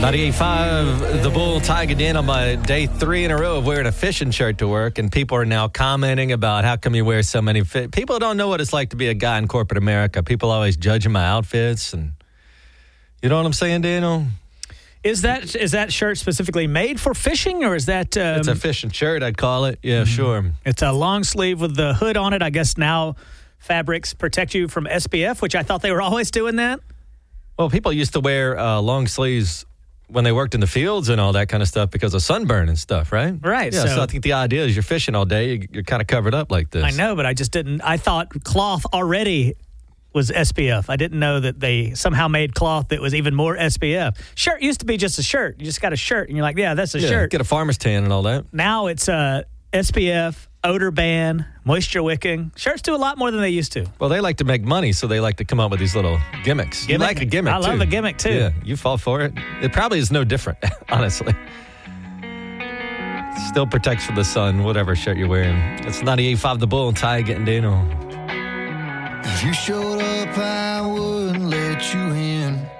98.5, the Bull, Ty Gadin on my day 3 in a row of wearing a fishing shirt to work, and people are now commenting about how come you wear so many people don't know what it's like to be a guy in corporate America. People always judging my outfits, and you know what I'm saying, Daniel? Is that shirt specifically made for fishing, or is that... it's a fishing shirt, I'd call it. Yeah, sure. It's a long sleeve with the hood on it. I guess now fabrics protect you from SPF, which I thought they were always doing that. Well, people used to wear long sleeves when they worked in the fields and all that kind of stuff because of sunburn and stuff, right? Right. Yeah, so I think the idea is you're fishing all day, you're kind of covered up like this. I know, but I just didn't. I thought cloth already was SPF. I didn't know that they somehow made cloth that was even more SPF. Shirt used to be just a shirt. You just got a shirt, and you're like, yeah, that's a shirt. Get a farmer's tan and all that. Now it's SPF, odor ban, moisture wicking. Shirts do a lot more than they used to. Well, they like to make money, so they like to come up with these little gimmicks. You like a gimmick, too. I love a gimmick, too. Yeah, you fall for it. It probably is no different, honestly. Still protects from the sun, whatever shirt you're wearing. It's 98.5 The Bull and Ty getting Dano. If you showed up, I wouldn't let you in.